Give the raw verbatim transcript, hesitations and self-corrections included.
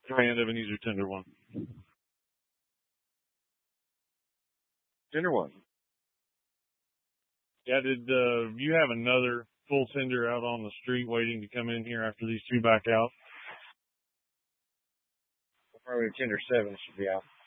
Grand Ebenezer tender one. Tender one. Yeah, did uh, you have another full tender out on the street waiting to come in here after these two back out? Probably tender seven should be out.